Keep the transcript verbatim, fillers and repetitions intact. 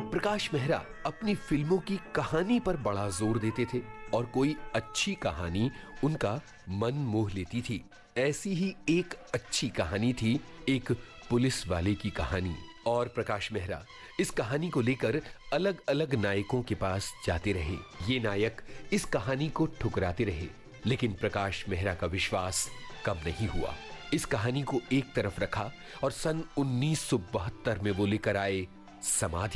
प्रकाश मेहरा अपनी फिल्मों की कहानी पर बड़ा जोर देते थे और कोई अच्छी कहानी उनका मन मोह लेती थी। ऐसी ही एक अच्छी कहानी थी एक पुलिस वाले की कहानी। और प्रकाश मेहरा इस कहानी को लेकर अलग अलग नायकों के पास जाते रहे। ये नायक इस कहानी को ठुकराते रहे, लेकिन प्रकाश मेहरा का विश्वास कम नहीं हुआ। इस कहानी को एक तरफ रखा और सन उन्नीस सौ बहत्तर में वो लेकर आए समाधि।